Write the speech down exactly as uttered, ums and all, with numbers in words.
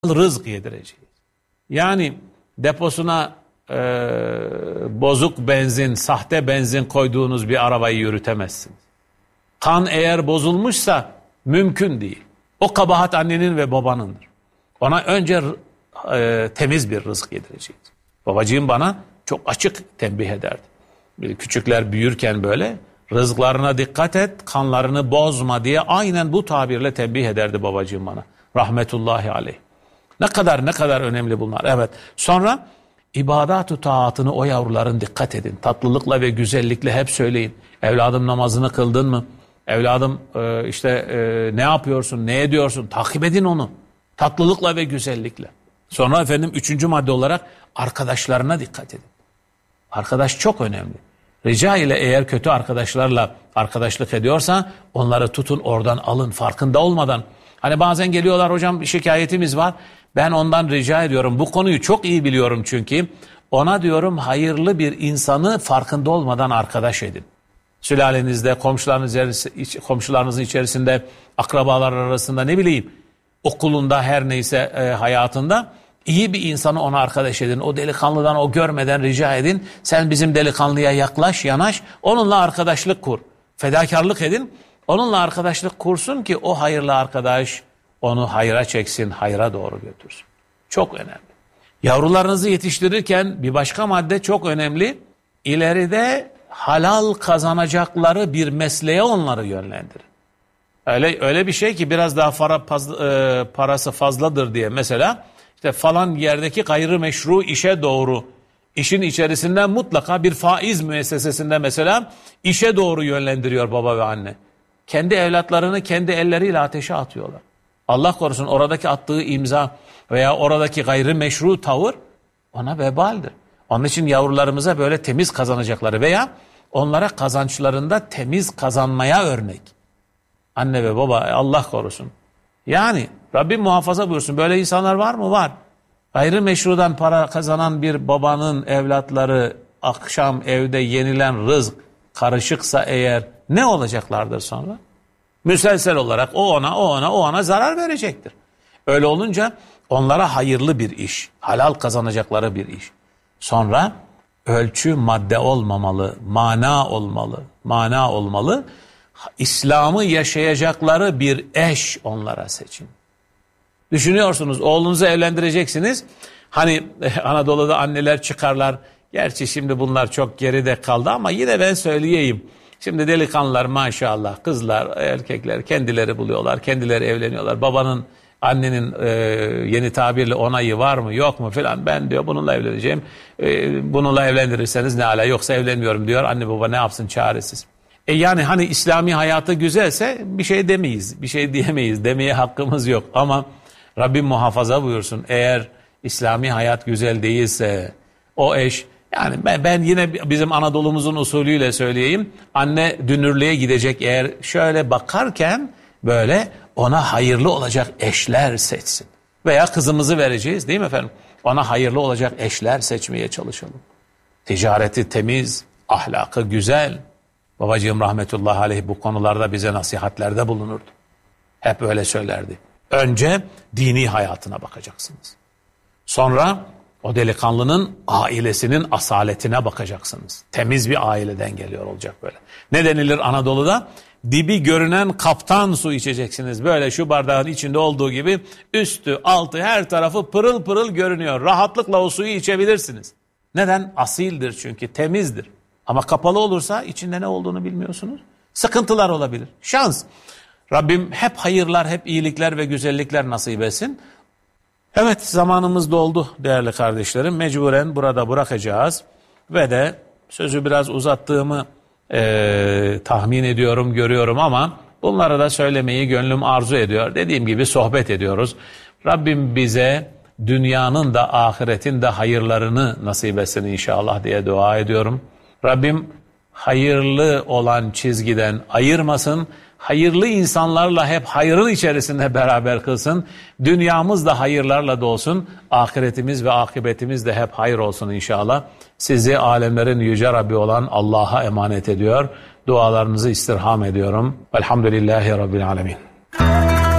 rızk yedireceğiz. Yani deposuna e, bozuk benzin, sahte benzin koyduğunuz bir arabayı yürütemezsiniz. Kan eğer bozulmuşsa mümkün değil. O kabahat annenin ve babanındır. Ona önce e, temiz bir rızk yedireceğiz. Babacığım bana çok açık tembih ederdi. Küçükler büyürken böyle rızklarına dikkat et, kanlarını bozma diye aynen bu tabirle tembih ederdi babacığım bana. Rahmetullahi aleyh. Ne kadar ne kadar önemli bunlar. Evet. Sonra ibadat-ı taatını o yavruların dikkat edin. Tatlılıkla ve güzellikle hep söyleyin. Evladım namazını kıldın mı? Evladım e, işte e, ne yapıyorsun, ne ediyorsun? Takip edin onu. Tatlılıkla ve güzellikle. Sonra efendim üçüncü madde olarak arkadaşlarına dikkat edin. Arkadaş çok önemli. Rica ile eğer kötü arkadaşlarla arkadaşlık ediyorsa onları tutun, oradan alın farkında olmadan. Hani bazen geliyorlar, hocam bir şikayetimiz var. Ben ondan rica ediyorum. Bu konuyu çok iyi biliyorum çünkü. Ona diyorum hayırlı bir insanı farkında olmadan arkadaş edin. Sülalenizde, komşularınız, komşularınızın içerisinde, akrabalar arasında, ne bileyim, okulunda, her neyse e, hayatında iyi bir insanı ona arkadaş edin. O delikanlıdan o görmeden rica edin. Sen bizim delikanlıya yaklaş, yanaş. Onunla arkadaşlık kur. Fedakarlık edin. Onunla arkadaşlık kursun ki o hayırlı arkadaş onu hayra çeksin, hayra doğru götürsün. Çok önemli. Yavrularınızı yetiştirirken bir başka madde çok önemli. İleride halal kazanacakları bir mesleğe onları yönlendirin. Öyle öyle bir şey ki biraz daha para, fazla, e, parası fazladır diye mesela işte falan yerdeki gayrimeşru işe doğru, işin içerisinden mutlaka bir faiz müessesesinde mesela işe doğru yönlendiriyor baba ve anne. Kendi evlatlarını kendi elleriyle ateşe atıyorlar. Allah korusun, oradaki attığı imza veya oradaki gayrimeşru tavır ona vebaldir. Onun için yavrularımıza böyle temiz kazanacakları veya onlara kazançlarında temiz kazanmaya örnek. Anne ve baba Allah korusun. Yani Rabbim muhafaza buyursun. Böyle insanlar var mı? Var. Gayrimeşrudan para kazanan bir babanın evlatları akşam evde yenilen rızk karışıksa eğer ne olacaklardır sonra? Müselsel olarak o ona, o ona, o ona zarar verecektir. Öyle olunca onlara hayırlı bir iş, halal kazanacakları bir iş. Sonra ölçü madde olmamalı, mana olmalı, mana olmalı. İslam'ı yaşayacakları bir eş onlara seçin. Düşünüyorsunuz, oğlunuzu evlendireceksiniz. Hani Anadolu'da anneler çıkarlar. Gerçi şimdi bunlar çok geride kaldı ama yine ben söyleyeyim. Şimdi delikanlılar maşallah, kızlar, erkekler kendileri buluyorlar, kendileri evleniyorlar. Babanın, annenin e, yeni tabirle onayı var mı yok mu filan, ben diyor bununla evleneceğim. E, bununla evlendirirseniz ne ala, yoksa evlenmiyorum diyor. Anne baba ne yapsın, çaresiz. E yani hani İslami hayatı güzelse bir şey demeyiz, bir şey diyemeyiz, demeye hakkımız yok. Ama Rabbim muhafaza buyursun, eğer İslami hayat güzel değilse o eş, yani ben, ben yine bizim Anadolu'muzun usulüyle söyleyeyim, anne dünürlüğe gidecek eğer, şöyle bakarken böyle ona hayırlı olacak eşler seçsin. Veya kızımızı vereceğiz değil mi efendim? Ona hayırlı olacak eşler seçmeye çalışalım. Ticareti temiz, ahlakı güzel. Babacığım rahmetullahi aleyh bu konularda bize nasihatlerde bulunurdu. Hep öyle söylerdi. Önce dini hayatına bakacaksınız. Sonra o delikanlının ailesinin asaletine bakacaksınız. Temiz bir aileden geliyor olacak böyle. Ne denilir Anadolu'da? Dibi görünen kaptan su içeceksiniz. Böyle şu bardağın içinde olduğu gibi üstü, altı, her tarafı pırıl pırıl görünüyor. Rahatlıkla o suyu içebilirsiniz. Neden? Asildir çünkü, temizdir. Ama kapalı olursa içinde ne olduğunu bilmiyorsunuz. Sıkıntılar olabilir. Şans. Rabbim hep hayırlar, hep iyilikler ve güzellikler nasip etsin. Evet, zamanımız doldu değerli kardeşlerim. Mecburen burada bırakacağız. Ve de sözü biraz uzattığımı e, tahmin ediyorum, görüyorum ama bunları da söylemeyi gönlüm arzu ediyor. Dediğim gibi sohbet ediyoruz. Rabbim bize dünyanın da ahiretin de hayırlarını nasip etsin inşallah diye dua ediyorum. Rabbim hayırlı olan çizgiden ayırmasın. Hayırlı insanlarla hep hayrın içerisinde beraber kılsın. Dünyamız da hayırlarla dolsun. Ahiretimiz ve akıbetimiz de hep hayır olsun inşallah. Sizi alemlerin yüce Rabbi olan Allah'a emanet ediyor. Dualarınızı istirham ediyorum. Elhamdülillahi Rabbil alemin.